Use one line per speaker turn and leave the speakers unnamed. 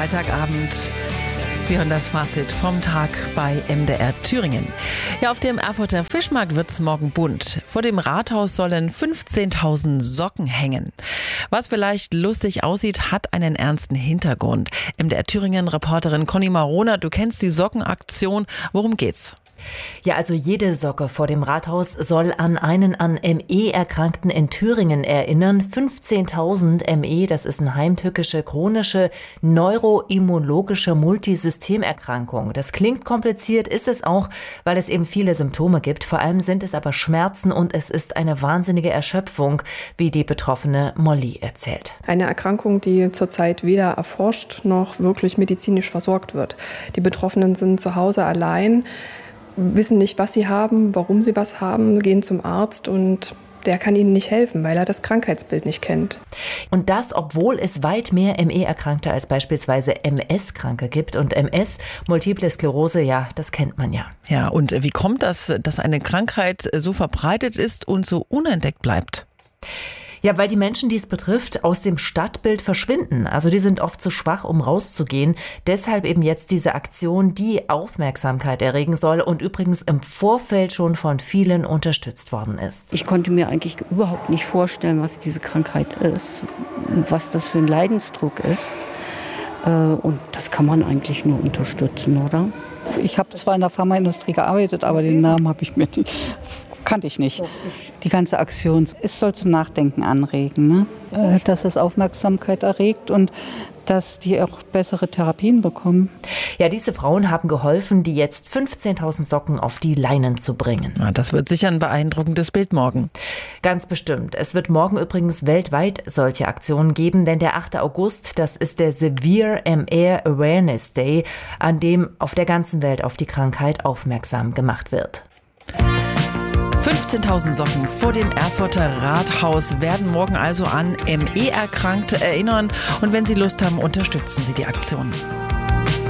Freitagabend. Sie hören das Fazit vom Tag bei MDR Thüringen. Ja, auf dem Erfurter Fischmarkt wird's morgen bunt. Vor dem Rathaus sollen 15.000 Socken hängen. Was vielleicht lustig aussieht, hat einen ernsten Hintergrund. MDR Thüringen-Reporterin Conny Marona, du kennst die Sockenaktion. Worum geht's?
Ja, also jede Socke vor dem Rathaus soll an einen an ME Erkrankten in Thüringen erinnern. 15.000 ME, das ist eine heimtückische, chronische, neuroimmunologische Multisystemerkrankung. Das klingt kompliziert, ist es auch, weil es eben viele Symptome gibt. Vor allem sind es aber Schmerzen und es ist eine wahnsinnige Erschöpfung, wie die betroffene Molly erzählt.
Eine Erkrankung, die zurzeit weder erforscht noch wirklich medizinisch versorgt wird. Die Betroffenen sind zu Hause allein, wissen nicht, was sie haben, warum sie was haben, gehen zum Arzt und der kann ihnen nicht helfen, weil er das Krankheitsbild nicht kennt.
Und das, obwohl es weit mehr ME-Erkrankte als beispielsweise MS-Kranke gibt. Und MS, Multiple Sklerose, ja, das kennt man ja.
Ja, und wie kommt das, dass eine Krankheit so verbreitet ist und so unentdeckt bleibt?
Ja, weil die Menschen, die es betrifft, aus dem Stadtbild verschwinden. Also die sind oft zu schwach, um rauszugehen. Deshalb eben jetzt diese Aktion, die Aufmerksamkeit erregen soll und übrigens im Vorfeld schon von vielen unterstützt worden ist.
Ich konnte mir eigentlich überhaupt nicht vorstellen, was diese Krankheit ist, was das für ein Leidensdruck ist. Und das kann man eigentlich nur unterstützen, oder?
Ich habe zwar in der Pharmaindustrie gearbeitet, aber den Namen kannte ich nicht. Die ganze Aktion, es soll zum Nachdenken anregen, ne? Dass es Aufmerksamkeit erregt und dass die auch bessere Therapien bekommen.
Ja, diese Frauen haben geholfen, die jetzt 15.000 Socken auf die Leinen zu bringen.
Ja, das wird sicher ein beeindruckendes Bild morgen.
Ganz bestimmt. Es wird morgen übrigens weltweit solche Aktionen geben, denn der 8. August, das ist der Severe ME Awareness Day, an dem auf der ganzen Welt auf die Krankheit aufmerksam gemacht wird.
15.000 Socken vor dem Erfurter Rathaus werden morgen also an ME-Erkrankte erinnern. Und wenn Sie Lust haben, unterstützen Sie die Aktion.